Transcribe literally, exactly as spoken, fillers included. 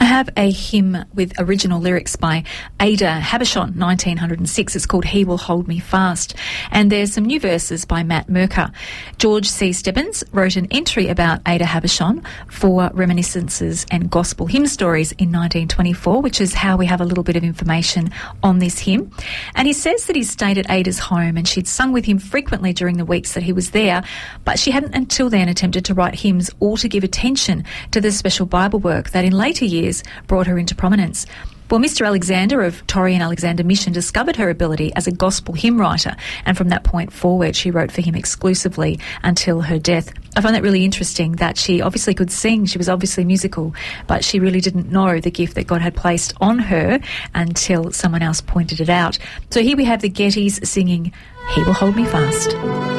have a hymn with original lyrics by Ada Habishon, nineteen oh six. It's called He Will Hold Me Fast. And there's some new verses by Matt Merker. George C. Stebbins wrote an entry about Ada Habishon for Reminiscences and Gospel Hymn Stories in nineteen twenty-four, which is how we have a little bit of information on this hymn. And he says that he stayed at Ada's home and she'd sung with him frequently during the weeks that he was there, but she hadn't until then attempted to write hymns or to give attention to the special Bible work that in later years brought her into prominence. Well, Mister Alexander of Torrey and Alexander Mission discovered her ability as a gospel hymn writer, and from that point forward she wrote for him exclusively until her death. I find that really interesting that she obviously could sing, she was obviously musical, but she really didn't know the gift that God had placed on her until someone else pointed it out. So here we have the Gettys singing He Will Hold Me Fast.